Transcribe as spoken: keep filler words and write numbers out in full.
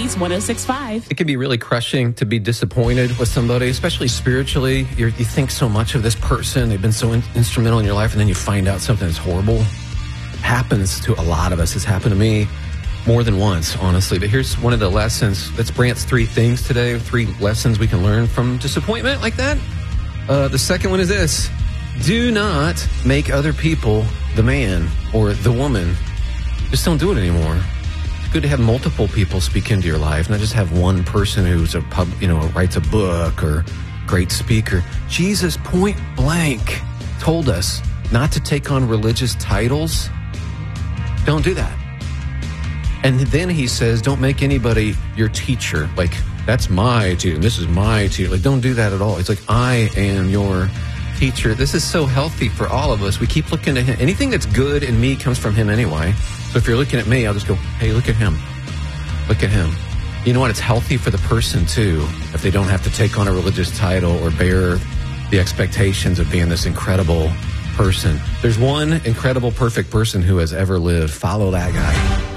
Keys one oh six point five. It can be really crushing to be disappointed with somebody, especially spiritually. You're, you think so much of this person. They've been so in, instrumental in your life, and then you find out something that's horrible. It happens to a lot of us. It's happened to me more than once, honestly. But here's one of the lessons. Let's branch three things today, three lessons we can learn from disappointment like that. Uh, the second one is this. Do not make other people the man or the woman. Just don't do it anymore. It's good to have multiple people speak into your life, not just have one person who's a pub, you know, writes a book or great speaker. Jesus point blank told us not to take on religious titles. Don't do that. And then he says, don't make anybody your teacher. Like, that's my teacher, and this is my teacher. Like, don't do that at all. It's like, I am your teacher. This is so healthy for all of us. We keep looking at him. Anything that's good in me comes from him anyway. So if you're looking at me, I'll just go, hey, look at him. Look at him. You know what? It's healthy for the person, too, if they don't have to take on a religious title or bear the expectations of being this incredible person. There's one incredible, perfect person who has ever lived. Follow that guy.